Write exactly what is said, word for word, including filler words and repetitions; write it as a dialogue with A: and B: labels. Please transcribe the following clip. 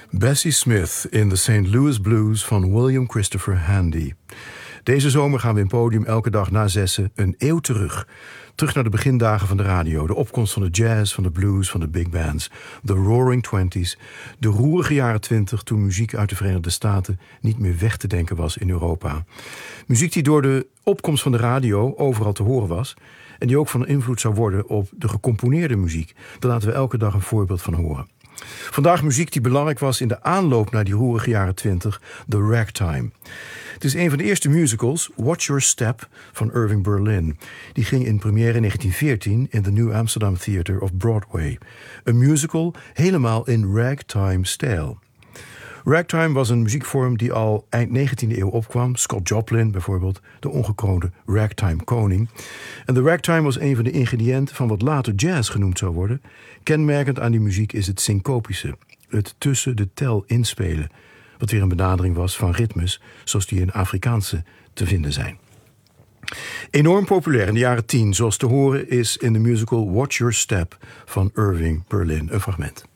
A: Bessie Smith in de Saint Louis Blues van William Christopher Handy. Deze zomer gaan we in Podium elke dag na zessen een eeuw terug. Terug naar de begindagen van de radio. De opkomst van de jazz, van de blues, van de big bands. De Roaring Twenties. De roerige jaren twintig toen muziek uit de Verenigde Staten niet meer weg te denken was in Europa. Muziek die door de opkomst van de radio overal te horen was. En die ook van invloed zou worden op de gecomponeerde muziek. Daar laten we elke dag een voorbeeld van horen. Vandaag muziek die belangrijk was in de aanloop naar die roerige jaren twintig, de ragtime. Het is een van de eerste musicals, Watch Your Step, van Irving Berlin. Die ging in première in negentien veertien in de New Amsterdam Theatre of Broadway. Een musical helemaal in ragtime-stijl. Ragtime was een muziekvorm die al eind negentiende eeuw opkwam. Scott Joplin bijvoorbeeld, de ongekroonde ragtime-koning. En de ragtime was een van de ingrediënten van wat later jazz genoemd zou worden. Kenmerkend aan die muziek is het syncopische, het tussen de tel inspelen, wat weer een benadering was van ritmes zoals die in Afrikaanse te vinden zijn. Enorm populair in de jaren tien, zoals te horen is in de musical Watch Your Step van Irving Berlin. Een fragment.